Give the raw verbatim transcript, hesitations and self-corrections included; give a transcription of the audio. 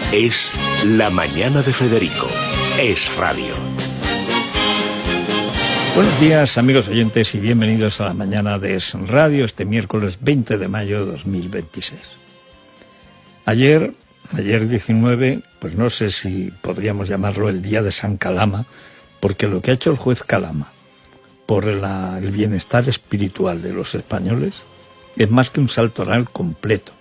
Es La Mañana de Federico. Es radio. Buenos días, amigos oyentes, y bienvenidos a La Mañana de Es Radio, este miércoles veinte de mayo de dos mil veintiséis. Ayer, ayer diecinueve, pues no sé si podríamos llamarlo el día de San Calama, porque lo que ha hecho el juez Calama por la, el bienestar espiritual de los españoles es más que un salto oral completo.